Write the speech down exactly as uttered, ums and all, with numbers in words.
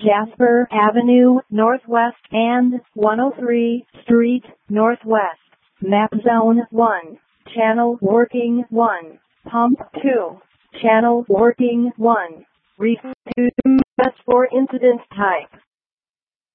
Jasper Avenue Northwest and one oh three Street Northwest. Map Zone one. Channel working one. Pump two. Channel working one. Reset for incident type.